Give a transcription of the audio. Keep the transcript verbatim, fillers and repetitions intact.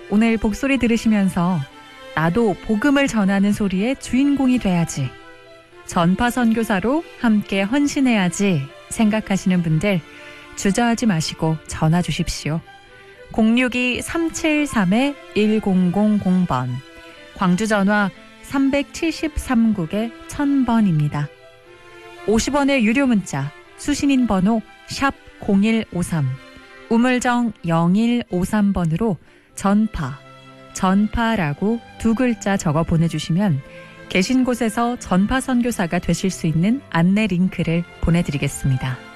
오늘 복소리 들으시면서 나도 복음을 전하는 소리의 주인공이 돼야지, 전파 선교사로 함께 헌신해야지 생각하시는 분들 주저하지 마시고 전화 주십시오. 공육이 삼칠삼 일공공공 번, 광주 전화 삼칠삼 국에 천 번입니다. 오십 원의 유료 문자, 수신인 번호 샵 공일오삼, 우물정 영일오삼 번으로 전파, 전파라고 두 글자 적어 보내주시면 계신 곳에서 전파 선교사가 되실 수 있는 안내 링크를 보내드리겠습니다.